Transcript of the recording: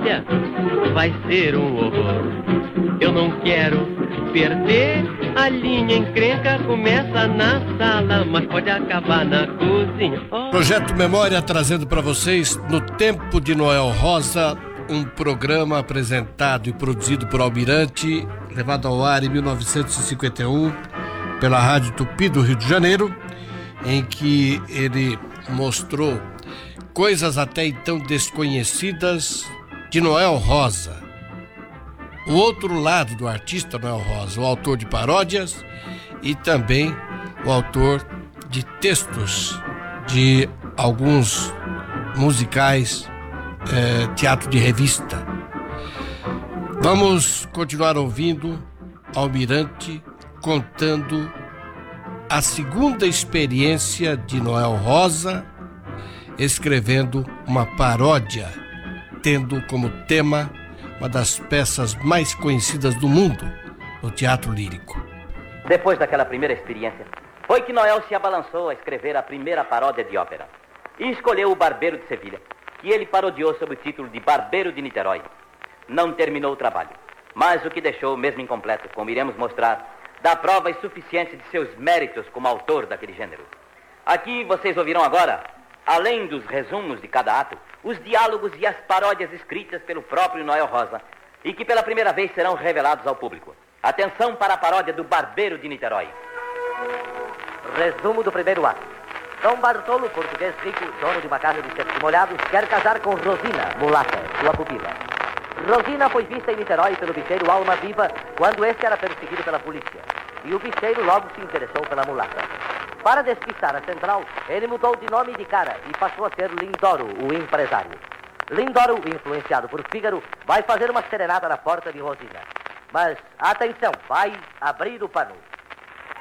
olha, vai ser um horror. Eu não quero perder a linha encrenca, começa na sala, mas pode acabar na cozinha. Oh. Projeto Memória trazendo para vocês, no tempo de Noel Rosa, um programa apresentado e produzido por Almirante, levado ao ar em 1951 pela Rádio Tupi do Rio de Janeiro, em que ele mostrou coisas até então desconhecidas de Noel Rosa. O outro lado do artista Noel Rosa, o autor de paródias e também o autor de textos de alguns musicais, teatro de revista. Vamos continuar ouvindo Almirante contando a segunda experiência de Noel Rosa, escrevendo uma paródia, tendo como tema uma das peças mais conhecidas do mundo no teatro lírico. Depois daquela primeira experiência, foi que Noel se abalançou a escrever a primeira paródia de ópera. E escolheu o Barbeiro de Sevilha, que ele parodiou sob o título de Barbeiro de Niterói. Não terminou o trabalho, mas o que deixou mesmo incompleto, como iremos mostrar, dá prova insuficiente de seus méritos como autor daquele gênero. Aqui vocês ouvirão agora, além dos resumos de cada ato, os diálogos e as paródias escritas pelo próprio Noel Rosa e que pela primeira vez serão revelados ao público. Atenção para a paródia do Barbeiro de Niterói. Resumo do primeiro ato. Dom Bartolo, português rico, dono de uma casa de secos molhados, quer casar com Rosina, mulata, sua pupila. Rosina foi vista em Niterói pelo bicheiro Alma Viva quando este era perseguido pela polícia. E o bicheiro logo se interessou pela mulata. Para despistar a central, ele mudou de nome e de cara e passou a ser Lindoro, o empresário. Lindoro, influenciado por Fígaro, vai fazer uma serenata na porta de Rosina. Mas, atenção, vai abrir o pano.